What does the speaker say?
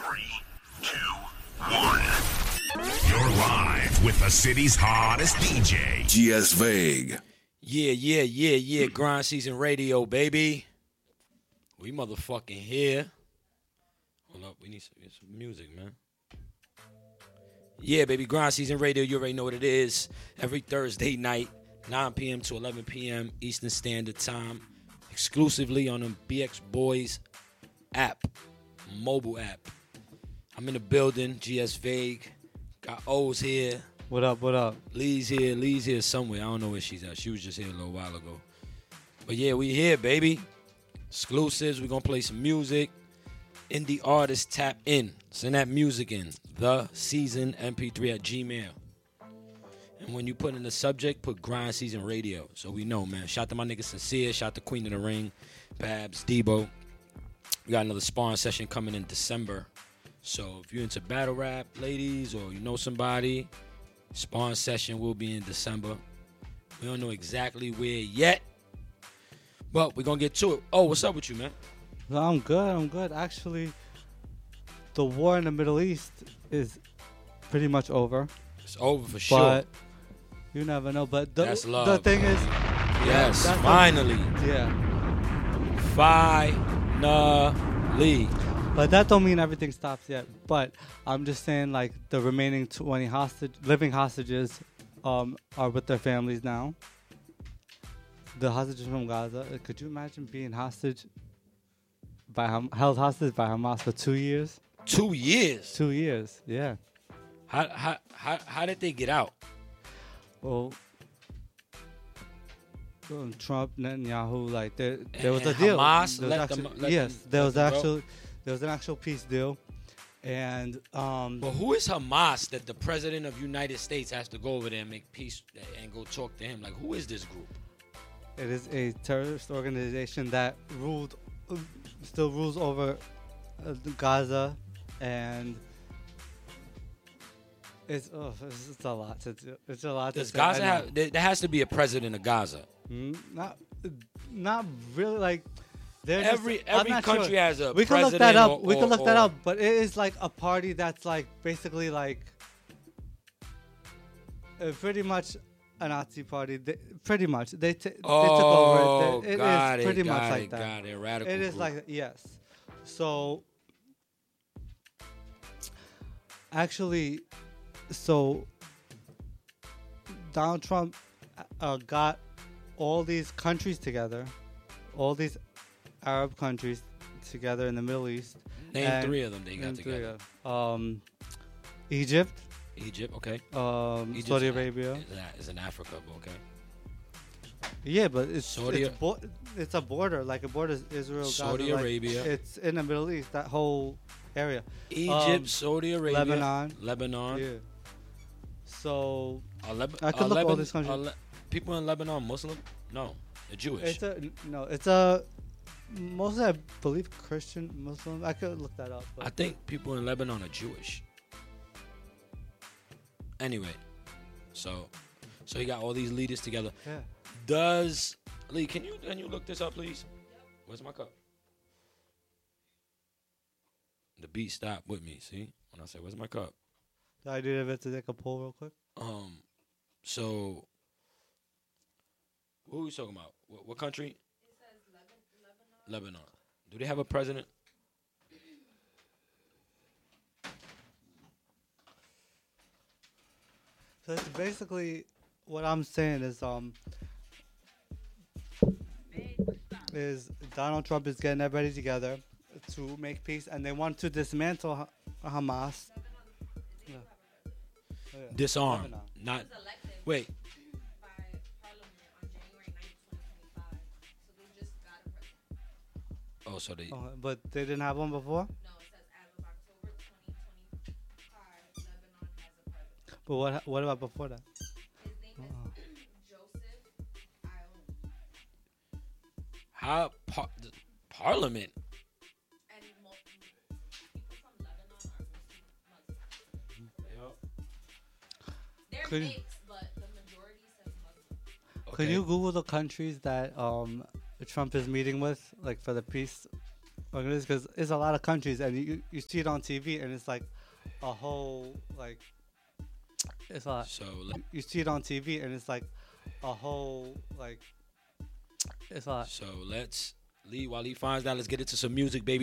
3, 2, 1. You're live with the city's hottest DJ, GS Vague. Yeah. Grind Season Radio, baby. We motherfucking here. Hold up, we need some music, man. Yeah, baby, Grind Season Radio, you already know what it is. Every Thursday night, 9 p.m. to 11 p.m. Eastern Standard Time, exclusively on the BX Boys app, mobile app. I'm in the building, GS Vague. Got O's here. What up? Lee's here somewhere. I don't know where she's at. She was just here a little while ago. But yeah, we here, baby. Exclusives. We're going to play some music. Indie artists tap in. Send that music in. The Season MP3 at Gmail. And when you put in the subject, put Grind Season Radio. So we know, man. Shout to my nigga Sincere. Shout to Queen of the Ring. Babs, Debo. We got another sparring session coming in December. So if you're into battle rap, ladies, or you know somebody, sparring session will be in December. We don't know exactly where yet, but we're going to get to it. Oh, what's up with you, man? I'm good. Actually, the war in the Middle East is pretty much over. It's over for sure. But you never know. But that's love. The thing is... Yes, finally. Finally. But that don't mean everything stops yet. But I'm just saying, like, the remaining 20 living hostages are with their families now. The hostages from Gaza. Could you imagine being held hostage by Hamas for 2 years? 2 years? 2 years, yeah. How did they get out? Well, Trump, Netanyahu, like there was a deal. Hamas There was an actual peace deal, and but who is Hamas that the president of the United States has to go over there and make peace and go talk to him? Like, who is this group? It is a terrorist organization that still rules over Gaza, and it's a lot to do. It's a lot. Does Gaza have? There has to be a president of Gaza. Not really. Like every country has a. We can look that up. We can look that up. But it is like a party that's like basically like pretty much a Nazi party. Pretty much they took over it. It is pretty much like that. Got it. Radical. It is group. like yes. So actually, Donald Trump got all these countries together, all these Arab countries together in the Middle East. Name three of them they got together. Egypt, okay. Saudi Arabia. It's in Africa, okay. Yeah, but it's a border, like a border is Israel, Saudi Gaza, Arabia. Like, it's in the Middle East, that whole area. Egypt, Saudi Arabia, Lebanon. Yeah. So I could look all these countries. People in Lebanon Muslim? No, they're Jewish. It's mostly, I believe, Christian Muslim. I could look that up. I think people in Lebanon are Jewish. Anyway, so you got all these leaders together. Yeah. Does Lee? Can you look this up, please? Where's my cup? The beat stopped with me. See when I say where's my cup? The idea of it to take a poll real quick. So what are we talking about? What country? It says Lebanon. Do they have a president? So it's basically what I'm saying is Donald Trump is getting everybody together to make peace, and they want to dismantle Hamas. Yeah. Disarm. Lebanon. Not. Wait. By Parliament on January 9th, 2025. So they just got a president. Oh, so they. But they didn't have one before? No, it says as of October 2025, Lebanon has a president. But what about before that? His name is Joseph Aoun. How Parliament? And people from Lebanon are Muslim. They're Could you- mixed, but the majority says Muslim. Could you Google the countries that Trump is meeting with, like for the peace because it's a lot of countries, and you see it on TV, and it's like a whole like it's a So you see it on TV, and it's like a whole like it's a let's Lee while he finds that, let's get into some music, baby.